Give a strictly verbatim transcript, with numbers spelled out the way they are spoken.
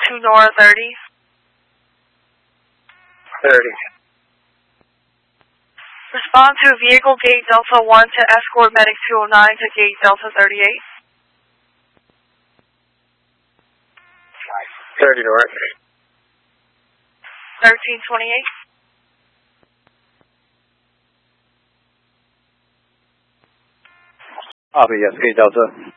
to Nora thirty. thirty. Respond to vehicle gate Delta one to escort medic two oh nine to gate Delta thirty-eight. thirty north. thirteen twenty-eight. Copy, yes, gate Delta.